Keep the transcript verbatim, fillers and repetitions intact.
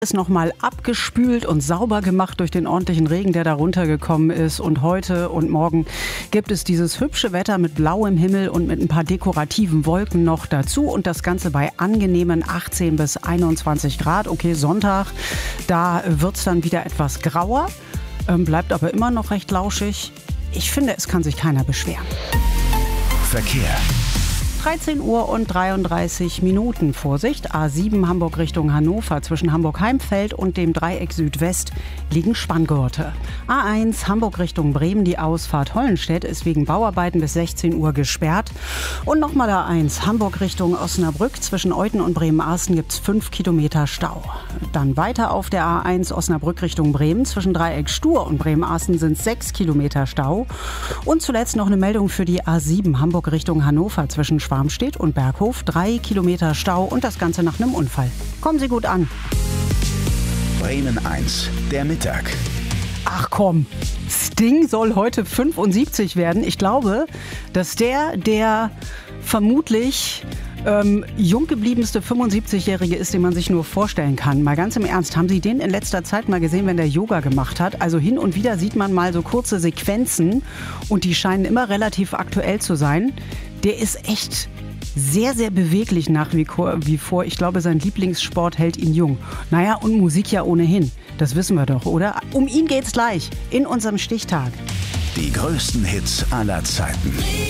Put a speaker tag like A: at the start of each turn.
A: Ist nochmal abgespült und sauber gemacht durch den ordentlichen Regen, der da runtergekommen ist. Und heute und morgen gibt es dieses hübsche Wetter mit blauem Himmel und mit ein paar dekorativen Wolken noch dazu. Und das Ganze bei angenehmen achtzehn bis einundzwanzig Grad. Okay, Sonntag, da wird es dann wieder etwas grauer, ähm, bleibt aber immer noch recht lauschig. Ich finde, es kann sich keiner beschweren.
B: Verkehr.
A: dreizehn Uhr und dreiunddreißig Minuten. Vorsicht, A sieben Hamburg Richtung Hannover. Zwischen Hamburg-Heimfeld und dem Dreieck Südwest liegen Spanngurte. A eins Hamburg Richtung Bremen. Die Ausfahrt Hollenstedt ist wegen Bauarbeiten bis sechzehn Uhr gesperrt. Und nochmal A eins Hamburg Richtung Osnabrück. Zwischen Euthen und Bremen-Arsten gibt es fünf Kilometer Stau. Dann weiter auf der A eins Osnabrück Richtung Bremen. Zwischen Dreieck Stur und Bremen-Arsten sind sechs Kilometer Stau. Und zuletzt noch eine Meldung für die A sieben Hamburg Richtung Hannover. Zwischen Schwarmstedt und Berghof drei Kilometer Stau und das Ganze nach einem Unfall. Kommen Sie gut an.
B: Bremen eins, der Mittag.
A: Ach komm, Sting soll heute fünfundsiebzig werden. Ich glaube, dass der, der vermutlich ähm, jung gebliebenste fünfundsiebzigjährige ist, den man sich nur vorstellen kann. Mal ganz im Ernst, haben Sie den in letzter Zeit mal gesehen, wenn der Yoga gemacht hat? Also hin und wieder sieht man mal so kurze Sequenzen und die scheinen immer relativ aktuell zu sein. Der ist echt sehr, sehr beweglich nach wie vor. Ich glaube, sein Lieblingssport hält ihn jung. Naja, und Musik ja ohnehin. Das wissen wir doch, oder? Um ihn geht's gleich in unserem Stichtag.
B: Die größten Hits aller Zeiten.